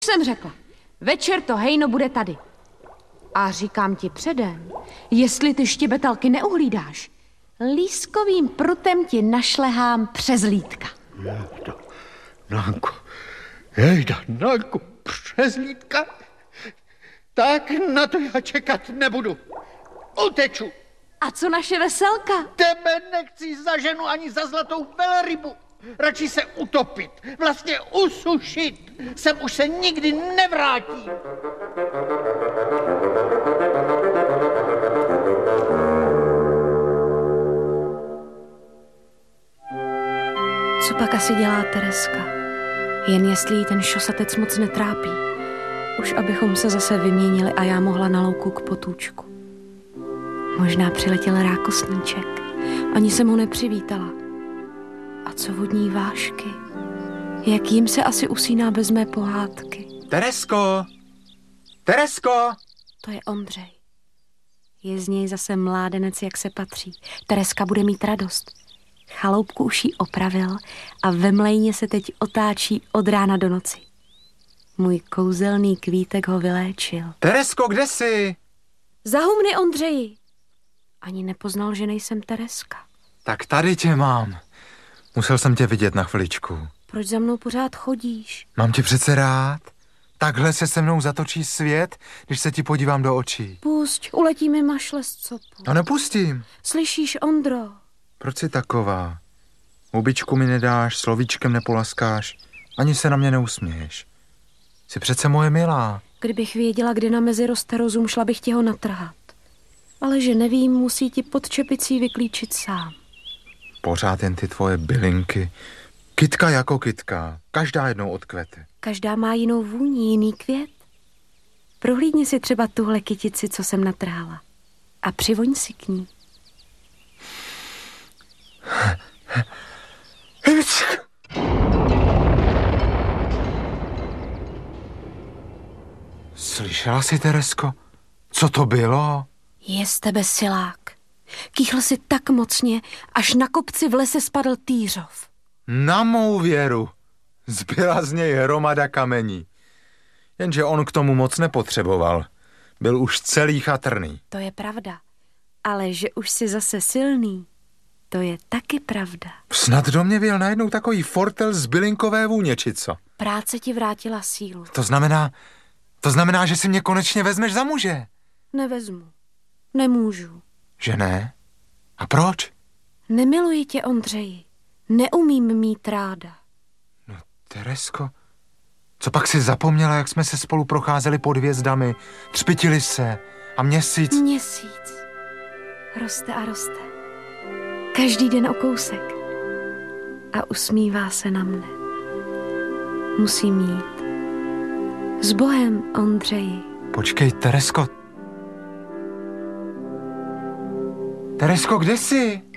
Jsem řekla, večer to hejno bude tady. A říkám ti předem, jestli ty štěbetalky neuhlídáš, lískovým prutem ti našlehám přes lítka. Nanko, přes lítka? Tak na to já čekat nebudu. Uteču. A co naše veselka? Tebe nechci za ženu ani za zlatou velrybu. Radši se utopit, vlastně usušit. Sem už se nikdy nevrátí. Co pak asi dělá Tereska? Jen jestli jí ten šosatec moc netrápí. Už abychom se zase vyměnili a já mohla na louku k potůčku. Možná přiletěl rákosníček. Ani jsem ho nepřivítala. A co vodní vášky? Jak jim se asi usíná bez mé pohádky? Teresko! Teresko! To je Ondřej. Je z něj zase mládenec, jak se patří. Tereska bude mít radost. Chaloupku už jí opravil a ve mlejně se teď otáčí od rána do noci. Můj kouzelný kvítek ho vyléčil. Teresko, kde jsi? Zahumny, Ondřeji. Ani nepoznal, že nejsem Tereska. Tak tady tě mám. Musel jsem tě vidět na chviličku. Proč za mnou pořád chodíš? Mám tě přece rád. Takhle se mnou zatočí svět, když se ti podívám do očí. Pusť, uletí mi mašle z copu. A nepustím. Slyšíš, Ondro? Proč jsi taková? Hubičku mi nedáš, slovíčkem nepolaskáš, ani se na mě neusměješ. Jsi přece moje milá. Kdybych věděla, kde na mezi roste rozum, šla bych ti ho natrhat. Ale že nevím, musí ti pod čepicí vyklíčit sám. Pořád jen ty tvoje bylinky. Kytka jako kytka, každá jednou odkvete. Každá má jinou vůni, jiný květ. Prohlídni si třeba tuhle kytici, co jsem natrhala. A přivoň si k ní. Slyšela jsi, Teresko? Co to bylo? Je z tebe silák. Kýchl si tak mocně, až na kopci v lese spadl týřov. Na mou věru. Zbyla z něj hromada kamení. Jenže on k tomu moc nepotřeboval. Byl už celý chatrný. To je pravda. Ale že už jsi zase silný, to je taky pravda. Snad do mě vyjel najednou takový fortel z bylinkové vůně, či co? Práce ti vrátila sílu. To znamená, že si mě konečně vezmeš za muže. Nevezmu. Nemůžu. Že ne? A proč? Nemiluji tě, Ondřeji. Neumím mít ráda. No, Teresko, co pak si zapomněla, jak jsme se spolu procházeli pod hvězdami, třpitili se a měsíc... Měsíc. Roste a roste. Každý den o kousek. A usmívá se na mne. Musím jít. S Bohem, Ondřeji. Počkej, Teresko. Teresko, kde jsi?